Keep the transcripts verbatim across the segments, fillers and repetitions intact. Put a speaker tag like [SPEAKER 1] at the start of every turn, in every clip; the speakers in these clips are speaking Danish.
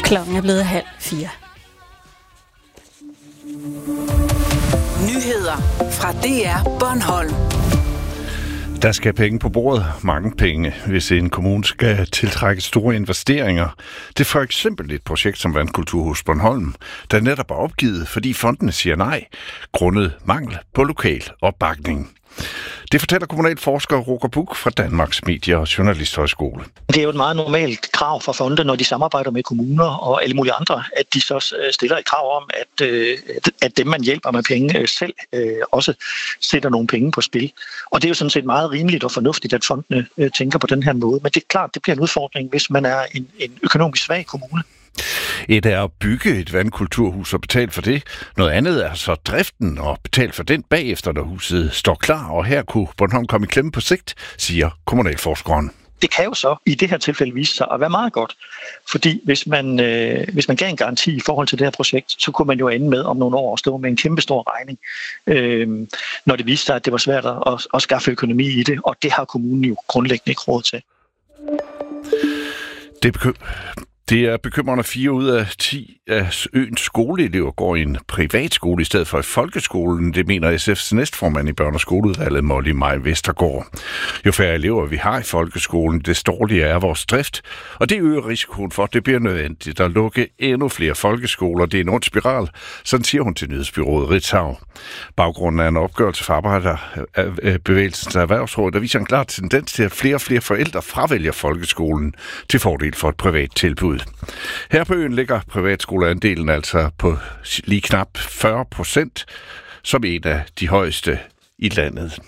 [SPEAKER 1] Klokken er blevet halv fire.
[SPEAKER 2] Nyheder fra D R Bornholm.
[SPEAKER 3] Der skal penge på bordet, mange penge, hvis en kommune skal tiltrække store investeringer. Det er for eksempel et projekt som Vandkulturhus Bornholm, der netop er opgivet, fordi fondene siger nej, grundet mangel på lokal opbakning. Det fortæller kommunalforsker Roger Buch fra Danmarks Medie- og Journalisthøjskole.
[SPEAKER 4] Det er jo et meget normalt krav fra fonde, når de samarbejder med kommuner og alle mulige andre, at de så stiller et krav om, at, at dem, man hjælper med penge, selv også sætter nogle penge på spil. Og det er jo sådan set meget rimeligt og fornuftigt, at fondene tænker på den her måde. Men det er klart, det bliver en udfordring, hvis man er en, en økonomisk svag kommune.
[SPEAKER 3] Et er at bygge et vandkulturhus og betale for det. Noget andet er så driften og betale for den bagefter, når huset står klar. Og her kunne Bornholm komme i klemme på sigt, siger kommunalforskeren.
[SPEAKER 4] Det kan jo så i det her tilfælde vise sig at være meget godt, fordi hvis man, øh, hvis man gav en garanti i forhold til det her projekt, så kunne man jo ende med om nogle år at stå med en kæmpe stor regning, øh, når det viste sig, at det var svært at, at skaffe økonomi i det, og det har kommunen jo grundlæggende ikke råd til.
[SPEAKER 3] Det er Det er bekymrende, fire ud af ti af øens skoleelever går i en privatskole i stedet for i folkeskolen. Det mener S F's næstformand i børne- og skoleudvalget, Molly Maj Vestergaard. Jo færre elever vi har i folkeskolen, det dårligere er vores drift. Og det øger risikoen for, at det bliver nødvendigt at lukke endnu flere folkeskoler. Det er en ond spiral, sådan siger hun til nyhedsbyrået Ritzau. Baggrunden er en opgørelse fra Arbejderbevægelsens Erhvervsråd, der viser en klar tendens til, at flere og flere forældre fravælger folkeskolen til fordel for et privat tilbud. Her på øen ligger privatskoleandelen altså på lige knap fyrre procent, som en af de højeste i landet.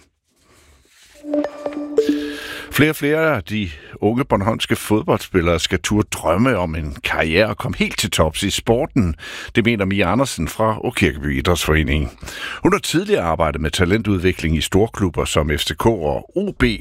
[SPEAKER 3] Flere og flere af de unge bornholmske fodboldspillere skal turde drømme om en karriere og komme helt til tops i sporten. Det mener Mia Andersen fra Åkirkeby Idrætsforening. Hun har tidligere arbejdet med talentudvikling i storklubber som F C K og O B,